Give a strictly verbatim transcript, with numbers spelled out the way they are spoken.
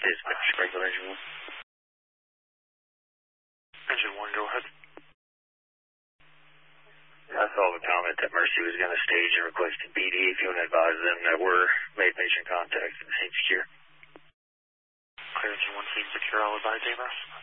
Dispatch, regular engine one. Engine one, go ahead. I saw the comment that Mercy was going to stage and requested B D. If you want to advise them that we're made patient contact and scene secure. Clear engine one, scene secure, I'll advise A M R S.